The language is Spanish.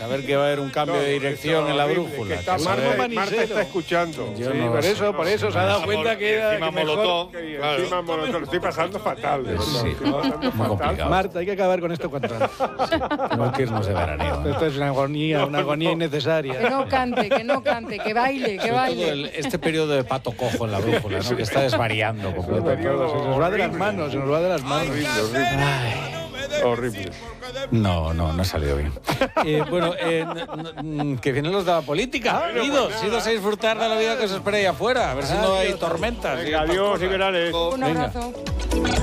saber que va a haber un cambio de dirección en la brújula. Marta está escuchando. Yo Sí, no por sé. eso se ha dado cuenta que era encima que mejor. Molotov, claro. Encima Molotov. Lo estoy pasando fatal. de verdad. Sí, Estoy pasando muy fatal. complicado. Marta, hay que acabar con esto cuanto antes. Tenemos que irnos de veraneo, ¿no? Esto es una agonía innecesaria. Que no cante, que baile, que Sobre baile. todo este periodo de pato cojo en la brújula, ¿no? Que está desvariando completamente. Se nos va de las manos, se nos va de las manos. Horrible. No ha salido bien. Bueno, que vienen los de la política. Idos a disfrutar de la vida que os espera ahí afuera. A ver si no hay tormentas. Venga, adiós y verales. Un Venga. abrazo.